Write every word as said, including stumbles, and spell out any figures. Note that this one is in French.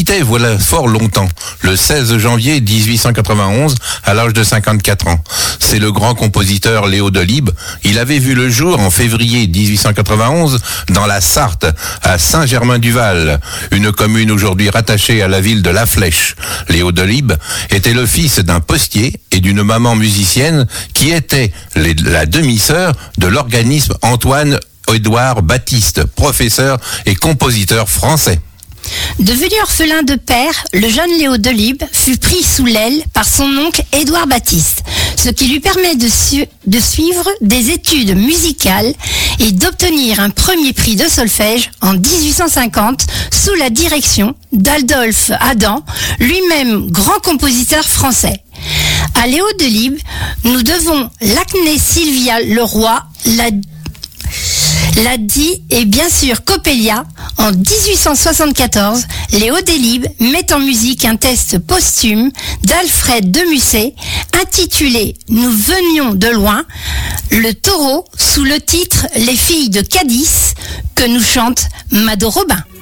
voilà fort longtemps, le seize janvier dix-huit cent quatre-vingt-onze, à l'âge de cinquante-quatre ans. C'est le grand compositeur Léo Delibes. Il avait vu le jour en février dix-huit cent quatre-vingt-onze dans la Sarthe, à Saint-Germain-du-Val, une commune aujourd'hui rattachée à la ville de La Flèche. Léo Delibes était le fils d'un postier et d'une maman musicienne qui était les, la demi-sœur de l'organisme Antoine-Édouard Baptiste, professeur et compositeur français. Devenu orphelin de père, le jeune Léo Delibes fut pris sous l'aile par son oncle Édouard Baptiste, ce qui lui permet de, su- de suivre des études musicales et d'obtenir un premier prix de solfège en dix-huit cent cinquante sous la direction d'Adolphe Adam, lui-même grand compositeur français. À Léo Delibes, nous devons l'Acné Sylvia Leroy, la l'a dit et bien sûr Coppelia. En dix-huit cent soixante-quatorze, Léo Delibes met en musique un texte posthume d'Alfred de Musset intitulé « Nous venions de loin », le taureau sous le titre « Les filles de Cadix » que nous chante Mado Robin.